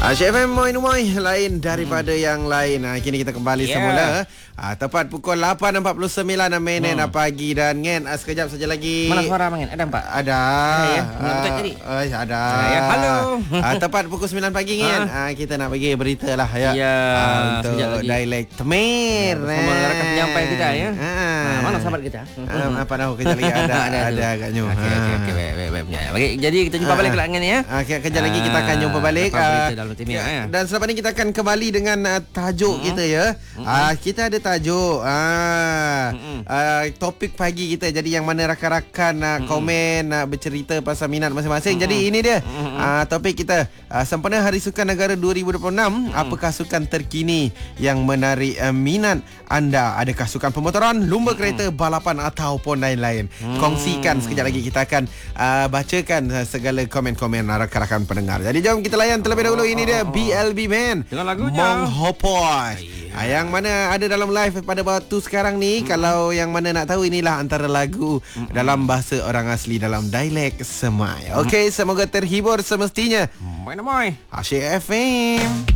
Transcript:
Asyik FM Moin lain daripada yang lain. Kini kita kembali semula. Tepat pukul 8.49 minit pagi dan Ngen sekejap saja lagi. Mana suara Ngen? Ada Pak? Ada. Ada. Halo. Tepat pukul 9 pagi Ngen. Kita nak bagi berita lah ya. Untuk dialek Temir. Bersama rakan penyampai kita ya. Mana sahabat kita? Apa tahu kejap lagi ada agaknya. Okey, baik. Jadi kita jumpa balik Ngen ya. Kejap lagi kita akan jumpa balik. Timur, dan selepas ni kita akan kembali dengan tajuk kita ya. Kita ada tajuk topik pagi kita. Jadi yang mana rakan-rakan komen bercerita pasal minat masing-masing. Jadi ini dia topik kita. Sempena Hari Sukan Negara 2026, apakah sukan terkini yang menarik minat anda? Adakah sukan pemotoran, lumba kereta, balapan ataupun lain-lain? Kongsikan sekejap lagi. Kita akan bacakan segala komen-komen rakan-rakan pendengar. Jadi jom kita layan terlebih dahulu. Ini dia BLB Man dengan lagunya Monghopoi. Yang mana ada dalam live pada waktu sekarang ni. Kalau yang mana nak tahu, inilah antara lagu dalam bahasa orang asli, dalam dialek Semai. Okey, semoga terhibur semestinya. Moin. Asyik FM.